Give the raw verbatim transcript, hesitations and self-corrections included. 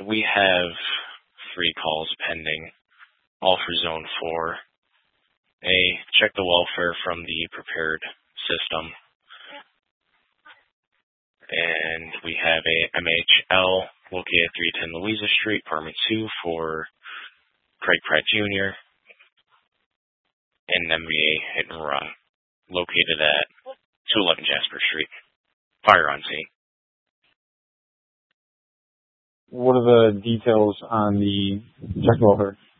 And we have three calls pending, all for Zone four. A, check the welfare from the prepared system. And we have a M H L located at three ten Louisa Street, apartment two for Craig Pratt Junior And an M V A hit and run located at two eleven Jasper Street. Fire on scene. What are the details on the check welfare?